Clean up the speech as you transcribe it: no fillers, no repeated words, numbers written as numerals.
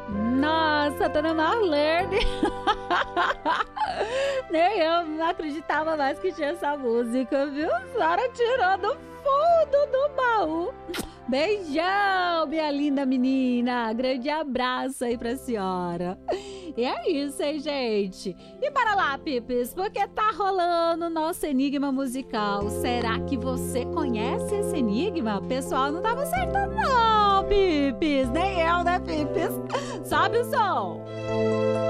Nossa, dona Marlene. Nem eu não acreditava mais que tinha essa música, viu? A senhora tirou do fundo do baú. Beijão, minha linda menina. Grande abraço aí pra senhora. E é isso, hein, gente? E para lá, Pipis, porque tá rolando o nosso enigma musical. Será que você conhece esse enigma? O pessoal não tava acertando, não, Pipis. Nem eu, né, Pipis? Sobe o som.